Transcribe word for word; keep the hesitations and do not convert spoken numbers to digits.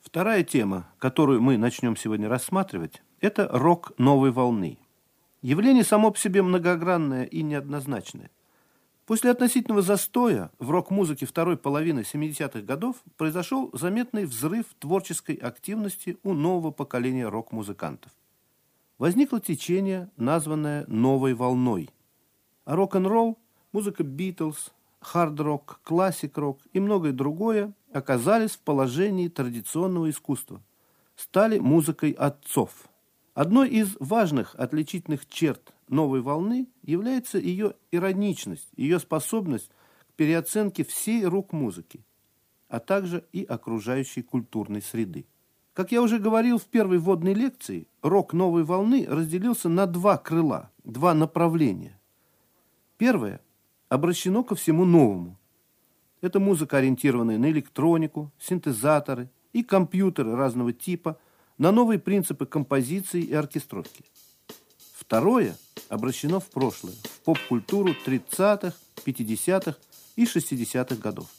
Вторая тема, которую мы начнем сегодня рассматривать, это рок новой волны. Явление само по себе многогранное и неоднозначное. После относительного застоя в рок-музыке второй половины семидесятых годов произошел заметный взрыв творческой активности у нового поколения рок-музыкантов. Возникло течение, названное «новой волной». А рок-н-ролл, музыка Битлз, хард-рок, классик-рок и многое другое оказались в положении традиционного искусства, стали музыкой отцов. Одной из важных отличительных черт новой волны является ее ироничность, ее способность к переоценке всей рок-музыки, а также и окружающей культурной среды. Как я уже говорил в первой вводной лекции, рок новой волны разделился на два крыла, два направления. Первое обращено ко всему новому. Это музыка, ориентированная на электронику, синтезаторы и компьютеры разного типа, на новые принципы композиции и оркестровки. Второе обращено в прошлое, в поп-культуру тридцатых, пятидесятых и шестидесятых годов.